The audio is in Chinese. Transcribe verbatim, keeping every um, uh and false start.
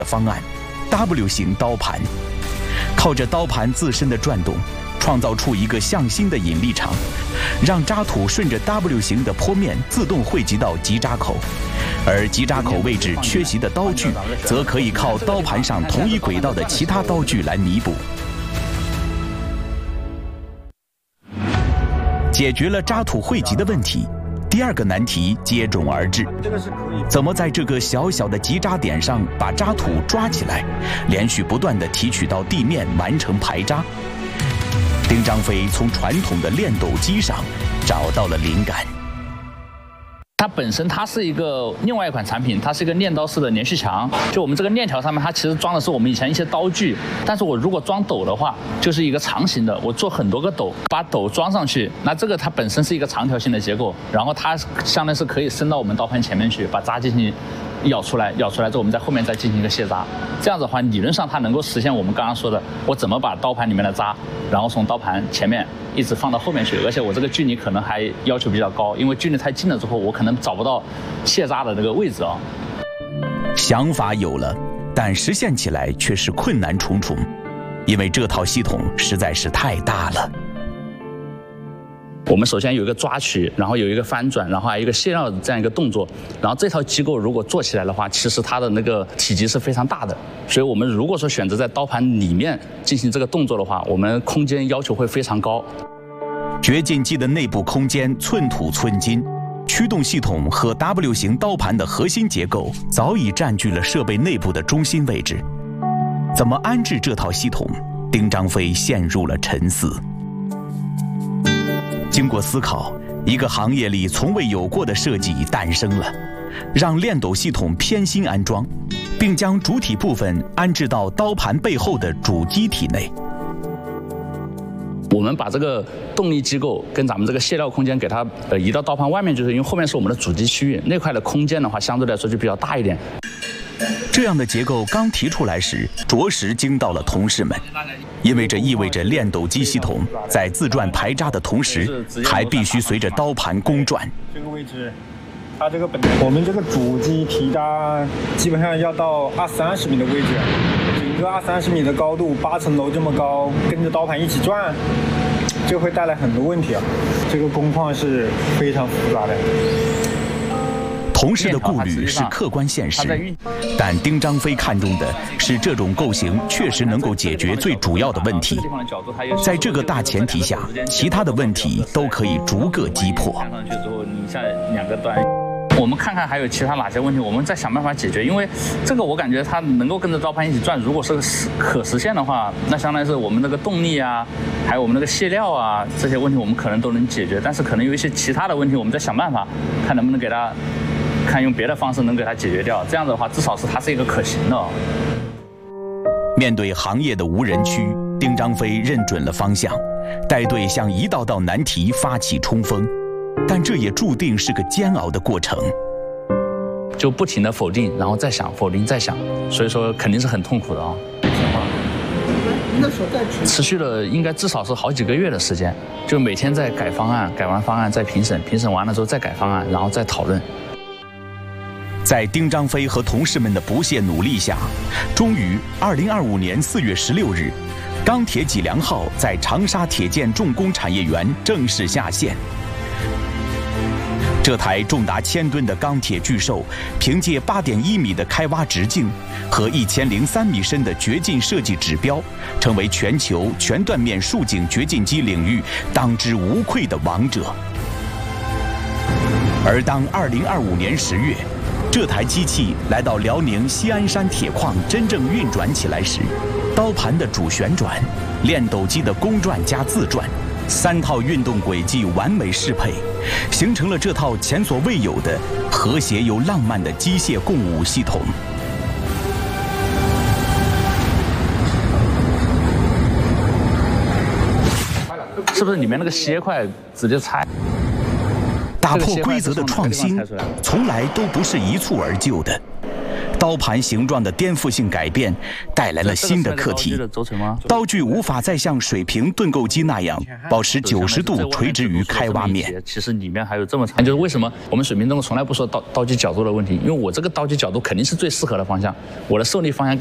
方案 W 型刀盘，靠着刀盘自身的转动，创造出一个向心的引力场，让渣土顺着 W 型的坡面自动汇集到极渣口，而极渣口位置缺席的刀具，则可以靠刀盘上同一轨道的其他刀具来弥补。解决了渣土汇集的问题，第二个难题接踵而至：怎么在这个小小的极渣点上把渣土抓起来，连续不断地提取到地面，完成排渣？丁张飞从传统的炼斗机上找到了灵感。 它本身它是一个另外一款产品，它是一个炼刀式的连续墙。就我们这个链条上面，它其实装的是我们以前一些刀具，但是我如果装斗的话，就是一个长形的，我做很多个斗，把斗装上去，那这个它本身是一个长条形的结构，然后它相当于是可以伸到我们刀盘前面去，把渣进行舀出来，舀出来之后我们在后面再进行一个卸渣。这样子的话，理论上它能够实现我们刚刚说的，我怎么把刀盘里面的渣，然后从刀盘前面一直放到后面去，而且我这个距离可能还要求比较高，因为距离太近了之后，我可能找不到卸渣的这个位置啊。 想法有了，但实现起来却是困难重重，因为这套系统实在是太大了。 我们首先有一个抓取，然后有一个翻转，然后还有一个卸料的这样一个动作。然后这套机构如果做起来的话，其实它的那个体积是非常大的。所以我们如果说选择在刀盘里面进行这个动作的话，我们空间要求会非常高。 掘进机的内部空间寸土寸金，驱动系统和 W 型刀盘的核心结构早已占据了设备内部的中心位置。怎么安置这套系统？丁张飞陷入了沉思。经过思考，一个行业里从未有过的设计诞生了，让炼斗系统偏心安装，并将主体部分安置到刀盘背后的主机体内。 我们把这个动力机构跟咱们这个卸料空间给它呃移到刀盘外面，就是因为后面是我们的主机区域，那块的空间的话相对来说就比较大一点。 这样的结构刚提出来时，着实惊到了同事们，因为这意味着炼斗机系统在自转排渣的同时，还必须随着刀盘公转。 这个位置，它这个本我们这个主机提渣基本上要到二三十米的位置，整个二三十米的高度，八层楼这么高，跟着刀盘一起转，这会带来很多问题啊。这个工况是非常复杂的。 同事的顾虑是客观现实，但丁张飞看重的是这种构型确实能够解决最主要的问题。在这个大前提下，其他的问题都可以逐个击破。 看上去之后，你像两个端，我们看看还有其他哪些问题，我们再想办法解决。因为这个我感觉它能够跟着刀盘一起转，如果是可实现的话，那相当于是我们那个动力啊，还有我们那个卸料啊这些问题，我们可能都能解决。但是可能有一些其他的问题，我们再想办法，看能不能给它。看用别的方式能给它解决掉，这样子的话，至少是它是一个可行的。 面对行业的无人区，丁张飞认准了方向，带队向一道道难题发起冲锋，但这也注定是个煎熬的过程。 就不停的否定，然后再想，否定再想，所以说肯定是很痛苦的啊。持续了应该至少是好几个月的时间，就每天在改方案，改完方案再评审，评审完了之后再改方案，然后再讨论。 在丁张飞和同事们的不懈努力下，终于二零二五年四月十六日，钢铁脊梁号在长沙铁建重工产业园正式下线。这台重达千吨的钢铁巨兽，凭借八点一米的开挖直径和一千零三米深的掘进设计指标，成为全球全断面竖井掘进机领域当之无愧的王者。而当二零二五年十月，这台机器来到辽宁西安山铁矿真正运转起来时，刀盘的主旋转、炼斗机的公转加自转，三套运动轨迹完美适配，形成了这套前所未有的和谐又浪漫的机械共舞系统。 是不是里面那个楔块直接拆？打破规则的创新从来都不是一蹴而就的。 刀盘形状的颠覆性改变带来了新的课题。刀具无法再像水平盾构机那样保持九十度垂直于开挖面。 其实里面还有这么长，就是为什么我们水平动作从来不说刀刀具角度的问题，因为我这个刀具角度肯定是最适合的方向，我的受力方向。